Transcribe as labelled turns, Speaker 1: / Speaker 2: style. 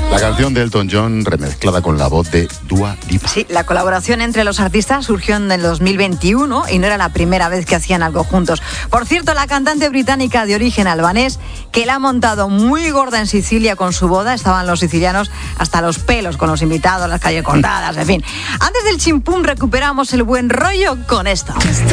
Speaker 1: La canción de Elton John remezclada con la voz de Dua Lipa.
Speaker 2: Sí, la colaboración entre los artistas surgió en el 2021 y no era la primera vez que hacían algo juntos. Por cierto, la cantante británica de origen albanés, que la ha montado muy gorda en Sicilia con su boda, estaban los sicilianos hasta los pelos con los invitados, las calles cortadas, en fin. Antes del chimpún recuperamos el buen rollo con esto.